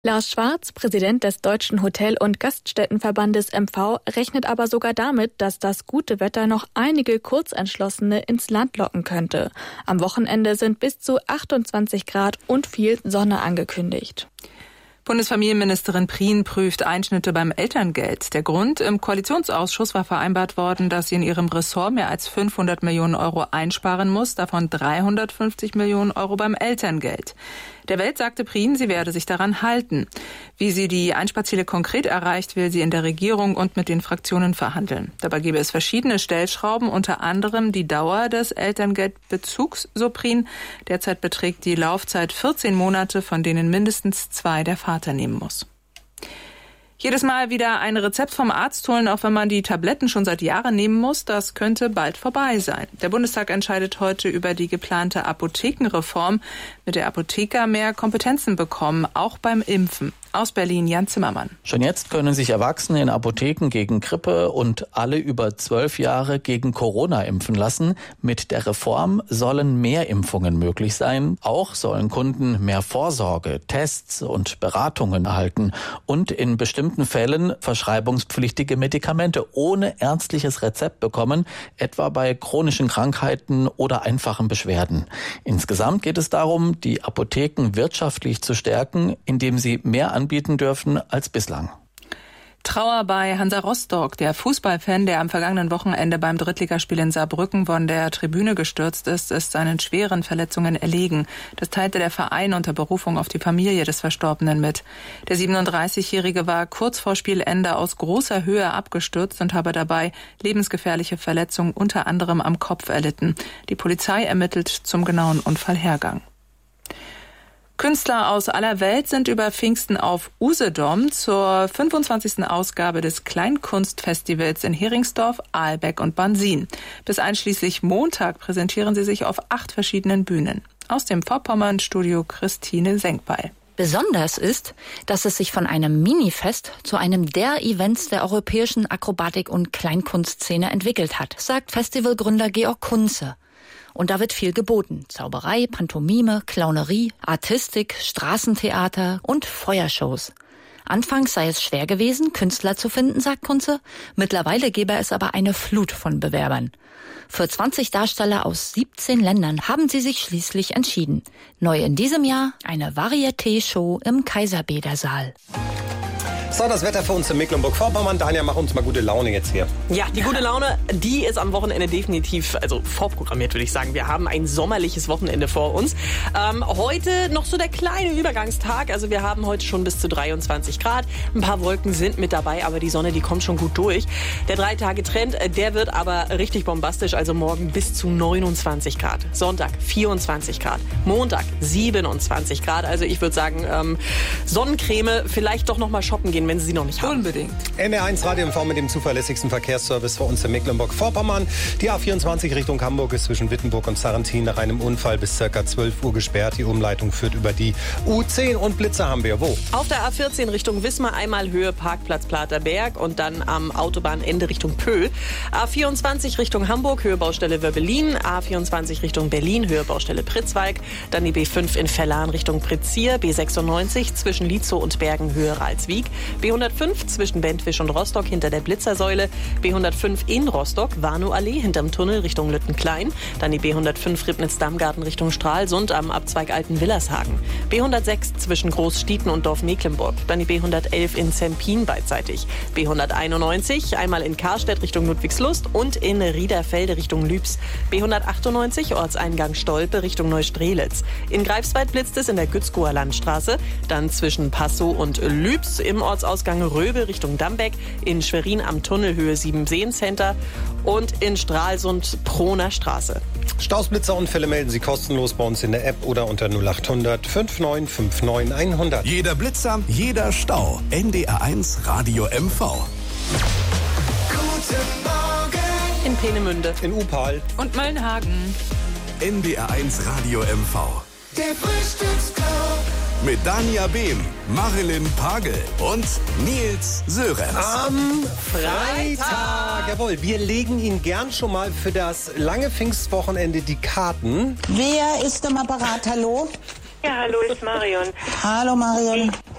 Lars Schwarz, Präsident des Deutschen Hotel- und Gaststättenverbandes MV, rechnet aber sogar damit, dass das gute Wetter noch einige Kurzentschlossene ins Land locken könnte. Am Wochenende sind bis zu 28 Grad und viel Sonne angekündigt. Bundesfamilienministerin Prien prüft Einschnitte beim Elterngeld. Der Grund: Im Koalitionsausschuss war vereinbart worden, dass sie in ihrem Ressort mehr als 500 Millionen Euro einsparen muss, davon 350 Millionen Euro beim Elterngeld. Der Welt sagte Prien, sie werde sich daran halten. Wie sie die Einsparziele konkret erreicht, will sie in der Regierung und mit den Fraktionen verhandeln. Dabei gebe es verschiedene Stellschrauben, unter anderem die Dauer des Elterngeldbezugs, so Prien. Derzeit beträgt die Laufzeit 14 Monate, von denen mindestens 2 der Vater nehmen muss. Jedes Mal wieder ein Rezept vom Arzt holen, auch wenn man die Tabletten schon seit Jahren nehmen muss, das könnte bald vorbei sein. Der Bundestag entscheidet heute über die geplante Apothekenreform, mit der Apotheker mehr Kompetenzen bekommen, auch beim Impfen. Aus Berlin, Jan Zimmermann. Schon jetzt können sich Erwachsene in Apotheken gegen Grippe und alle über 12 Jahre gegen Corona impfen lassen. Mit der Reform sollen mehr Impfungen möglich sein. Auch sollen Kunden mehr Vorsorge, Tests und Beratungen erhalten und in bestimmten Fällen verschreibungspflichtige Medikamente ohne ärztliches Rezept bekommen, etwa bei chronischen Krankheiten oder einfachen Beschwerden. Insgesamt geht es darum, die Apotheken wirtschaftlich zu stärken, indem sie mehr anbieten dürfen als bislang. Trauer bei Hansa Rostock. Der Fußballfan, der am vergangenen Wochenende beim Drittligaspiel in Saarbrücken von der Tribüne gestürzt ist seinen schweren Verletzungen erlegen. Das teilte der Verein unter Berufung auf die Familie des Verstorbenen mit. Der 37-Jährige war kurz vor Spielende aus großer Höhe abgestürzt und habe dabei lebensgefährliche Verletzungen unter anderem am Kopf erlitten. Die Polizei ermittelt zum genauen Unfallhergang. Künstler aus aller Welt sind über Pfingsten auf Usedom zur 25. Ausgabe des Kleinkunstfestivals in Heringsdorf, Aalbeck und Bansin. Bis einschließlich Montag präsentieren sie sich auf 8 verschiedenen Bühnen. Aus dem Vorpommern-Studio Christine Senkbeil. Besonders ist, dass es sich von einem Minifest zu einem der Events der europäischen Akrobatik- und Kleinkunstszene entwickelt hat, sagt Festivalgründer Georg Kunze. Und da wird viel geboten. Zauberei, Pantomime, Clownerie, Artistik, Straßentheater und Feuershows. Anfangs sei es schwer gewesen, Künstler zu finden, sagt Kunze. Mittlerweile gebe es aber eine Flut von Bewerbern. Für 20 Darsteller aus 17 Ländern haben sie sich schließlich entschieden. Neu in diesem Jahr eine Varieté-Show im Kaiserbädersaal. So, das Wetter für uns in Mecklenburg-Vorpommern. Daniel, mach uns mal gute Laune jetzt hier. Ja, die gute Laune, die ist am Wochenende definitiv, vorprogrammiert, würde ich sagen. Wir haben ein sommerliches Wochenende vor uns. Heute noch so der kleine Übergangstag. Also wir haben heute schon bis zu 23 Grad. Ein paar Wolken sind mit dabei, aber die Sonne, die kommt schon gut durch. Der 3-Tage-Trend, der wird aber richtig bombastisch. Also morgen bis zu 29 Grad. Sonntag 24 Grad. Montag 27 Grad. Also ich würde sagen, Sonnencreme, vielleicht doch noch mal shoppen gehen, wenn Sie noch nicht haben. Unbedingt. NDR1 Radio MV mit dem zuverlässigsten Verkehrsservice für uns in Mecklenburg-Vorpommern. Die A24 Richtung Hamburg ist zwischen Wittenburg und Sarrentin nach einem Unfall bis ca. 12 Uhr gesperrt. Die Umleitung führt über die U10 und Blitzer haben wir wo? Auf der A14 Richtung Wismar einmal Höhe Parkplatz Platerberg und dann am Autobahnende Richtung Pöhl. A24 Richtung Hamburg, Höhe Baustelle Wöbbelin. A24 Richtung Berlin, Höhe Baustelle Pritzwalk. Dann die B5 in Vellan Richtung Pritzir. B96 zwischen Lietzow und Bergen, Höhe Ralswiek. B105 zwischen Bentwisch und Rostock hinter der Blitzersäule. B105 in Rostock, Warnow-Allee hinterm Tunnel Richtung Lüttenklein. Dann die B105 Ribnitz-Dammgarten Richtung Stralsund am Abzweig Alten-Willershagen. B106 zwischen Großstieten und Dorf Mecklenburg. Dann die B111 in Zempin beidseitig. B191 einmal in Karstedt Richtung Ludwigslust und in Riederfelde Richtung Lübs. B198 Ortseingang Stolpe Richtung Neustrelitz. In Greifswald blitzt es in der Gützkower Landstraße. Dann zwischen Passow und Lübs im Ortsausgang Röbe Richtung Dambeck, in Schwerin am Tunnel Höhe 7 Seencenter und in Stralsund Proner Straße. Stausblitzerunfälle melden Sie kostenlos bei uns in der App oder unter 0800 5959 100. Jeder Blitzer, jeder Stau. NDR1 Radio MV. Guten Morgen. In Peenemünde. In Upal. Und Mölnhagen. NDR1 Radio MV. Der Frühstücksclub. Mit Dania Behm, Marilyn Pagel und Nils Sörenz. Am Freitag. Jawohl, wir legen Ihnen gern schon mal für das lange Pfingstwochenende die Karten. Wer ist im Apparat? Hallo? Ja, hallo, ist Marion. Hallo Marion.